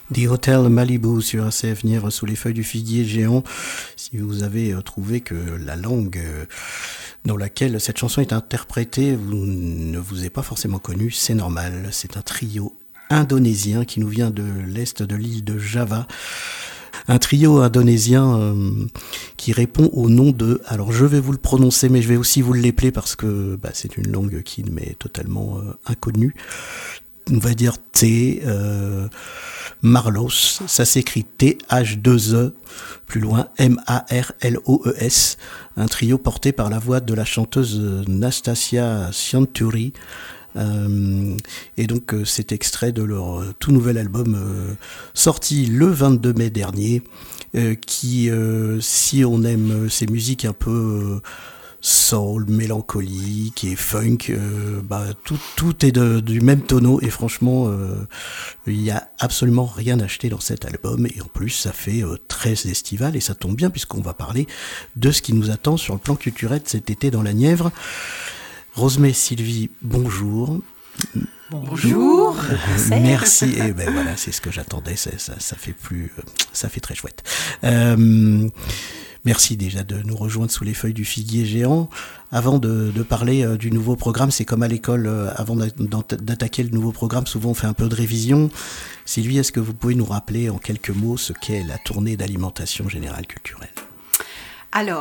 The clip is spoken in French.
The Hotel Malibu sur ACF Nièvre sous les feuilles du figuier géant. Si vous avez trouvé que la langue dans laquelle cette chanson est interprétée ne vous est pas forcément connue, c'est normal. C'est un trio indonésien qui nous vient de l'est de l'île de Java. Un trio indonésien qui répond au nom de... Alors je vais vous le prononcer, mais je vais aussi vous l'épeler parce que c'est une langue qui m'est totalement inconnue. On va dire T... Marlos, ça s'écrit T-H-2-E, plus loin M-A-R-L-O-E-S, un trio porté par la voix de la chanteuse Nastasia Sianturi. Et donc c'est extrait de leur tout nouvel album sorti le 22 mai dernier, qui, si on aime ces musiques un peu... soul, mélancolique et funk, tout est du même tonneau et franchement il y a absolument rien à acheter dans cet album et en plus ça fait très estival et ça tombe bien puisqu'on va parler de ce qui nous attend sur le plan culturel cet été dans la Nièvre. Rosemée, Sylvie, bonjour. Bonjour. Merci. Et voilà, c'est ce que j'attendais. Ça fait très chouette. Merci déjà de nous rejoindre sous les feuilles du figuier géant. Avant de parler du nouveau programme, c'est comme à l'école, avant d'attaquer le nouveau programme, souvent on fait un peu de révision. Sylvie, est-ce que vous pouvez nous rappeler en quelques mots ce qu'est la tournée d'alimentation générale culturelle ? Alors,